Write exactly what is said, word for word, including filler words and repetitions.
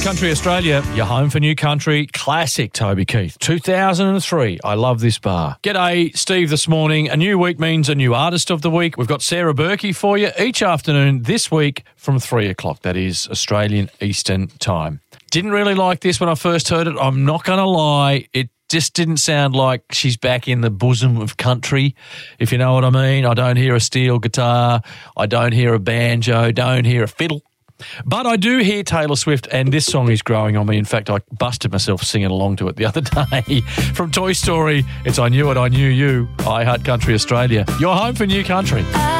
Country Australia, your home for new country. Classic Toby Keith, two thousand three. I love this bar. G'day, Steve this morning. A new week means a new artist of the week. We've got Sarah Berkey for you each afternoon this week from three o'clock. That is Australian Eastern Time. Didn't really like this when I first heard it. I'm not going to lie. It just didn't sound like she's back in the bosom of country, if you know what I mean. I don't hear a steel guitar. I don't hear a banjo. Don't hear a fiddle. But I do hear Taylor Swift, and this song is growing on me. In fact, I busted myself singing along to it the other day. From Toy Story, it's I Knew It, I Knew You, I Heart Country Australia. Your home for new country.